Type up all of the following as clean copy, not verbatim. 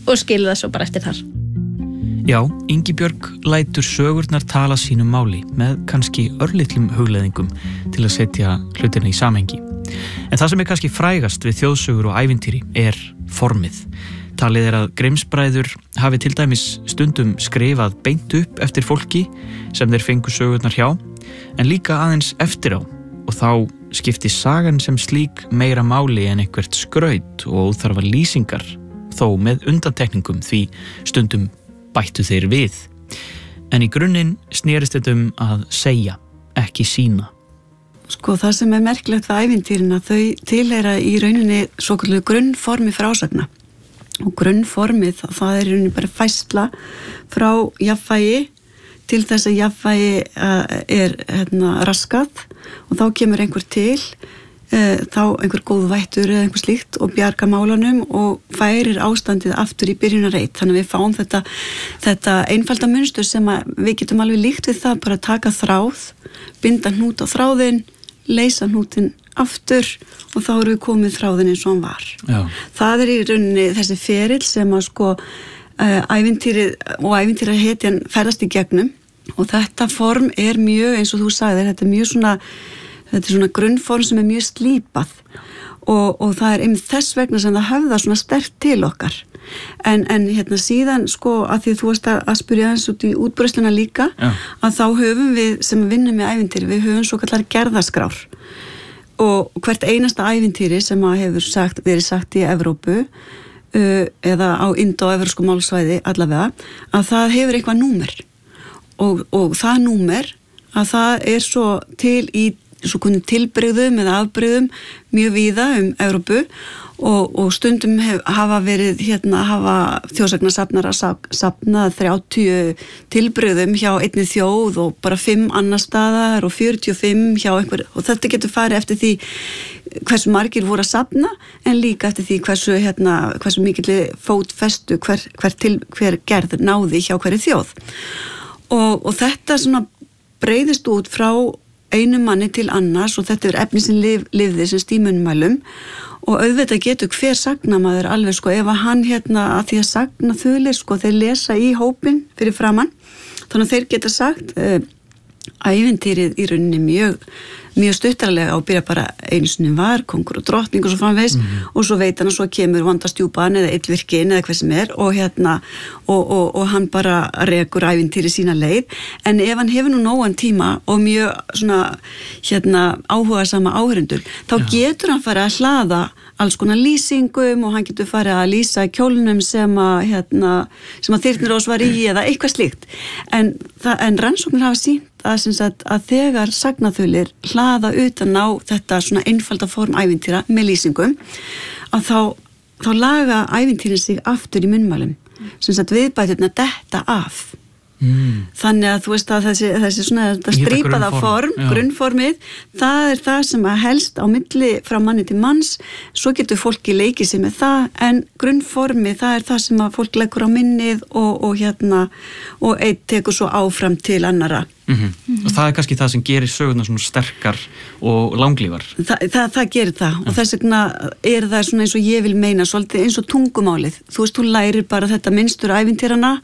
og skilur það svo bara eftir þar. Já, Ingibjörg lætur sögurnar tala sínu máli með kannski örlitlum hugleiðingum til að setja hlutina í samhengi. En það sem kannski frægast við þjóðsögur og ævintýri formið. Talið að Grimms-bræður hafi til dæmis stundum skrifað beint upp eftir fólki sem þeir fengu sögurnar hjá, en líka aðeins eftir á, og þá skipti sagan sem slík meira máli en eitthvert skraut og óþarfa lýsingar, þó með undantekningum því stundum bættu þeir við. En í grunninn snerist þetta að segja, ekki sýna. Sko, það sem merkilegt við ævintýrin að þau tilheyra í rauninni svokölluðu grunnformi frásagna. Og grunnformið, það í rauninni bara færsla frá jafnvægi til þess að jafnvægi raskað og þá kemur einhver til, þá einhver góð vættur eða einhver slíkt og bjarga málanum og færir ástandið aftur í byrjunarreit. Þannig að við fáum þetta einfalda munstur sem við getum alveg líkt við það, bara taka þráð, binda hnút á þráðinn, leysa hnútinn aftur og þá erum við komið þráðinn eins og hann var. Já. Það í rauninni þessi ferill sem að ævintýrið og ævintýrahetjan ferðast í gegnum og þetta form mjög, eins og þú sagðir, þetta er svona grunnform sem mjög slípað og það einmitt þess vegna sem það höfðar svona sterkt til okkar. En síðan að því þú varst að spyrja aðeins út í útbreiðsluna líka, að þá höfum við sem vinnum með ævintýri, við höfum svo kallar gerðaskrár og hvert einasta ævintýri sem hefur verið sagt í Evrópu eða á indó-evrópsku málsvæði allavega, að það hefur eitthvað númer og það númer að það svo til í svo tilbrigðum eða afbrigðum mjög víða Evrópu og stundum hafa verið hafa þjóðsagnasafnar að safna 30 tilbrigðum hjá einni þjóð og bara 5 annar staðar og 45 hjá einhver og þetta getur farið eftir því hversu margir voru að safna en líka eftir því hversu mikilli fótfestu hver gerð náði hjá hverri þjóð og þetta svona breiðist út frá einum manni til annars og þetta efni sem lifði sem stímunmælum og auðvitað getur hver sagnamaður alveg ef að hann að því að sagna þulir þeir lesa í hópinn fyrir framann þannig að þeir geta sagt ævintýrið í rauninni mjög stuttarlega og byrja bara einu sinni var, kongur og drottning og svo framvegis og svo veit hann að svo kemur vandastjúpan eða illvirkin eða hvað sem og hann bara rekur ævintýrið sína leið en ef hann hefur nú nógan tíma og mjög svona áhugasama áheyrendur þá getur hann farið að hlaða alls konar lýsingum og hann getur farið að lýsa kjólnum sem að Þyrnirós var í eða eitthvað slíkt en rannsóknir hafa sýnt að þegar sagnaþulir hlaða utan á þetta svona einfalda form ævintýra með lýsingum að þá laga ævintýrin sig aftur í munnmælum viðbæturna detta af þannig að þú veist að þessi svona þetta strípaða form, grunnformið það það sem að helst á milli frá manni til manns, svo getur fólki leikið sig með það, en grunnformið það það sem að fólk leggur á minnið og einn tekur svo áfram til annara og það kannski það sem gerir sögurnar svona sterkar og langlífar það gerir það og þess vegna það svona eins og ég vil meina svolítið eins og tungumálið, þú veist, þú lærir bara þetta minnstur ævintýrana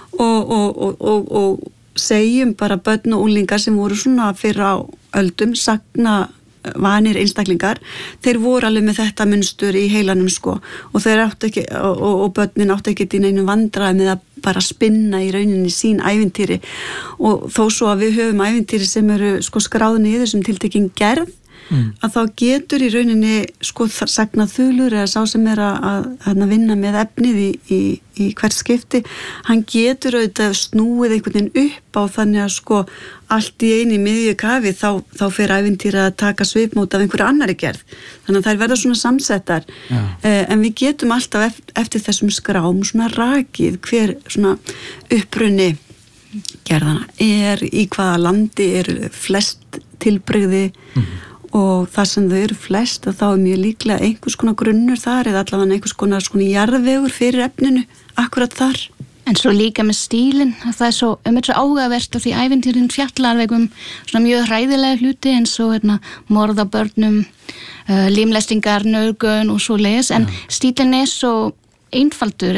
og segjum bara börn og unglingar sem voru svona fyrir á öldum sagna vanir einstaklingar, þeir voru alveg með þetta munstur í heilanum og þeir áttu ekki og börnin áttu ekki í neinum vandræðum með að bara spinna í rauninni sín ævintýri og þó svo að við höfum ævintýri sem eru skráð niður sem tiltekin gerð að þá getur í rauninni sagnaþulur eða sá sem að vinna með efnið í hvert skipti, hann getur auðvitað snúið einhvern veginn upp á þannig að allt í einu miðju kafi þá fer ævintýri að taka svipmót af einhverju annari gerð, þannig að þær verða svona samsettar en við getum alltaf eftir þessum skrám svona rakið hver svona upprunni gerðana í hvaða landi flest tilbrigði og þar sem þau eru flest og þá mjög líklega einhvers konar grunnur þar eða allavega einhvers konar jarðvegur fyrir efninu akkurat þar. En svo líka með stílinn, það er svo áhugavert af því ævintýrin fjalla alveg svona mjög hræðilega hluti eins og morð á börnum, limlestingar, nauðgun og svo leis, en stílinn svo einfaldur